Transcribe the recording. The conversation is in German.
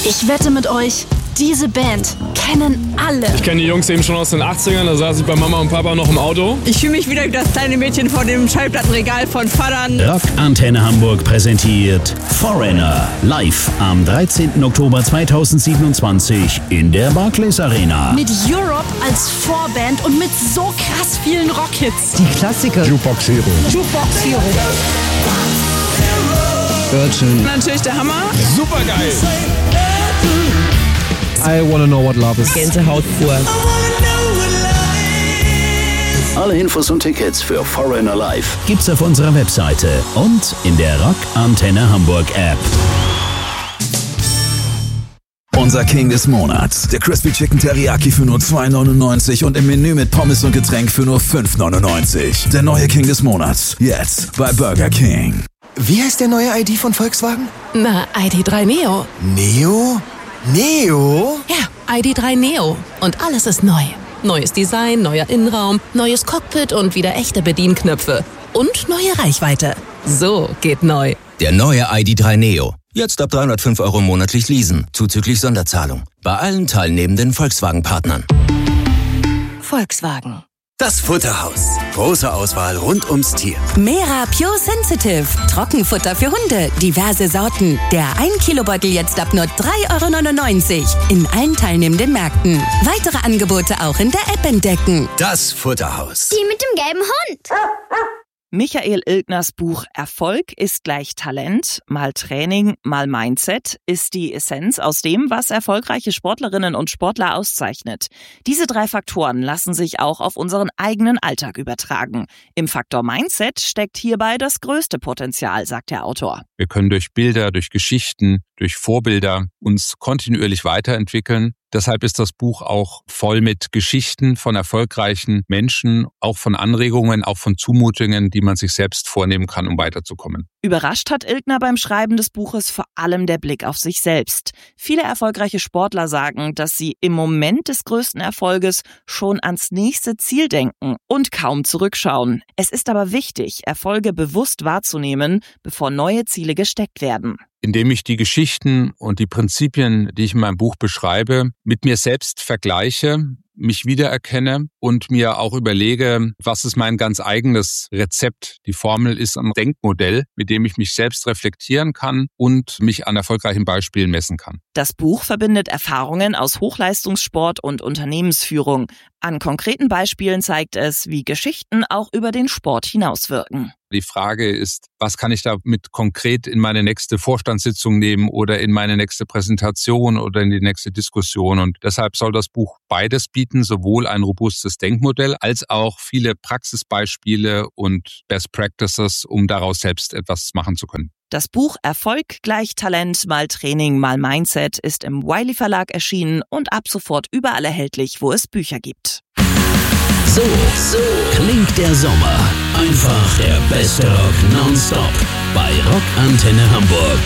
Ich wette mit euch, diese Band kennen alle. Ich kenne die Jungs eben schon aus den 80ern, da saß ich bei Mama und Papa noch im Auto. Ich fühle mich wieder wie das kleine Mädchen vor dem Schallplattenregal von Vatern. Rock Antenne Hamburg präsentiert Foreigner live am 13. Oktober 2027 in der Barclays Arena. Mit Europe als Vorband und mit so krass vielen Rockhits. Die Klassiker. Jukebox Hero. Jukebox Hero. Virgin. Natürlich der Hammer. Super geil. I wanna know what love is. Gänsehaut pur. Alle Infos und Tickets für Foreigner Live gibt's auf unserer Webseite und in der Rock Antenne Hamburg App. Unser King des Monats. Der Crispy Chicken Teriyaki für nur $2,99 und im Menü mit Pommes und Getränk für nur $5,99. Der neue King des Monats. Jetzt bei Burger King. Wie heißt der neue ID von Volkswagen? Na, ID.3 Neo. Neo? Neo? Ja, ID.3 Neo. Und alles ist neu. Neues Design, neuer Innenraum, neues Cockpit und wieder echte Bedienknöpfe. Und neue Reichweite. So geht neu. Der neue ID.3 Neo. Jetzt ab 305 € monatlich leasen, zuzüglich Sonderzahlung. Bei allen teilnehmenden Volkswagen-Partnern. Volkswagen. Das Futterhaus. Große Auswahl rund ums Tier. Mera Pure Sensitive. Trockenfutter für Hunde. Diverse Sorten. Der 1-Kilo-Beutel jetzt ab nur 3,99 € in allen teilnehmenden Märkten. Weitere Angebote auch in der App entdecken. Das Futterhaus. Die mit dem gelben Hund. Michael Ilgners Buch Erfolg ist gleich Talent, mal Training, mal Mindset ist die Essenz aus dem, was erfolgreiche Sportlerinnen und Sportler auszeichnet. Diese 3 Faktoren lassen sich auch auf unseren eigenen Alltag übertragen. Im Faktor Mindset steckt hierbei das größte Potenzial, sagt der Autor. Wir können durch Bilder, durch Geschichten, durch Vorbilder uns kontinuierlich weiterentwickeln. Deshalb ist das Buch auch voll mit Geschichten von erfolgreichen Menschen, auch von Anregungen, auch von Zumutungen, die man sich selbst vornehmen kann, um weiterzukommen. Überrascht hat Ilgner beim Schreiben des Buches vor allem der Blick auf sich selbst. Viele erfolgreiche Sportler sagen, dass sie im Moment des größten Erfolges schon ans nächste Ziel denken und kaum zurückschauen. Es ist aber wichtig, Erfolge bewusst wahrzunehmen, bevor neue Ziele gesteckt werden. Indem ich die Geschichten und die Prinzipien, die ich in meinem Buch beschreibe, mit mir selbst vergleiche, mich wiedererkenne und mir auch überlege, was ist mein ganz eigenes Rezept. Die Formel ist ein Denkmodell, mit dem ich mich selbst reflektieren kann und mich an erfolgreichen Beispielen messen kann. Das Buch verbindet Erfahrungen aus Hochleistungssport und Unternehmensführung. An konkreten Beispielen zeigt es, wie Geschichten auch über den Sport hinauswirken. Die Frage ist, was kann ich damit konkret in meine nächste Vorstandssitzung nehmen oder in meine nächste Präsentation oder in die nächste Diskussion? Und deshalb soll das Buch beides bieten, sowohl ein robustes Denkmodell als auch viele Praxisbeispiele und Best Practices, um daraus selbst etwas machen zu können. Das Buch Erfolg gleich Talent, mal Training, mal Mindset ist im Wiley Verlag erschienen und ab sofort überall erhältlich, wo es Bücher gibt. So klingt der Sommer. Einfach der beste Rock nonstop bei Rock Antenne Hamburg.